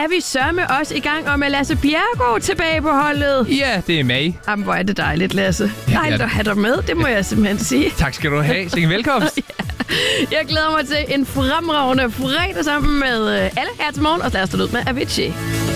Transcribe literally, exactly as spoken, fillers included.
er vi sørme også i gang, og med Lasse Bjerregaard tilbage på holdet. Ja, det er mig. Jamen, hvor er det dejligt, Lasse. Ja, Dejligt at have dig med, det må jeg simpelthen sige. Tak skal du have. Sikke velkomst. Ja. Jeg glæder mig til en fremragende fredag sammen med alle her til morgen, og lad os starte ud med Avicii.